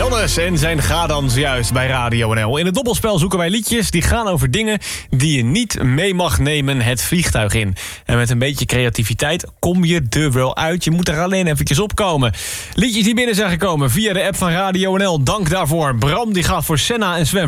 Jonas en zijn Ga dan juist bij Radio NL. In het doppelspel zoeken wij liedjes die gaan over dingen die je niet mee mag nemen het vliegtuig in. En met een beetje creativiteit kom je er wel uit. Je moet er alleen eventjes opkomen. Liedjes die binnen zijn gekomen via de app van Radio NL. Dank daarvoor. Bram die gaat voor Senna en Sven